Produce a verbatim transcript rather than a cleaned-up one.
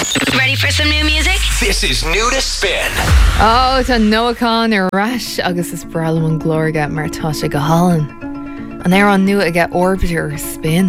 Ready for some new music? This is New to Spin. Oh, tá Noah Khan ar rais agus is brala an glóige mar tá sé go hálan. An ar an nua a get Orbiter Spin.